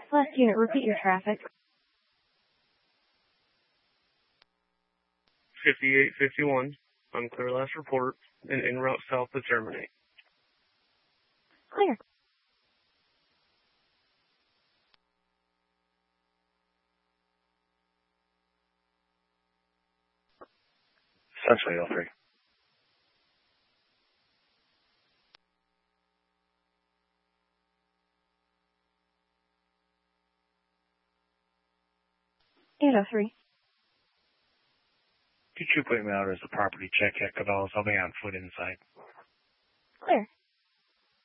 Last unit, repeat your traffic. 5851, unclear last report, and en route south to terminate. Clear. Essentially, L3. Three. Could you put me out as a property check at Cabela's? I'll be on foot inside. Clear.